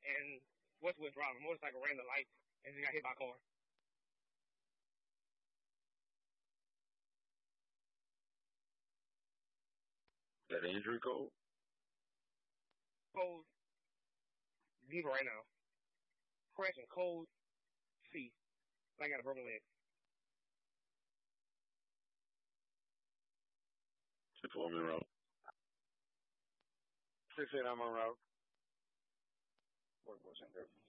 and Westwood Drive. A motorcycle ran the lights and then got hit by a car. That injury code? Code deeper right now. Correction, code C. I got a broken leg. 6-4 Monroe. 6-8 on Monroe. What was it?